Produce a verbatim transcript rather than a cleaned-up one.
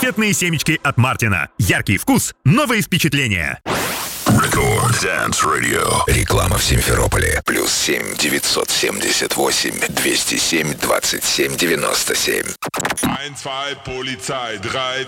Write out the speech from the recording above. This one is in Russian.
конфетные семечки от Мартина. Яркий вкус, новые впечатления. Рекорд Dance Radio. Реклама в Симферополе. Плюс семь девятьсот семьдесят восемь двести семь двадцать семь девяносто семь. Eins, zwei, Polizei, drei.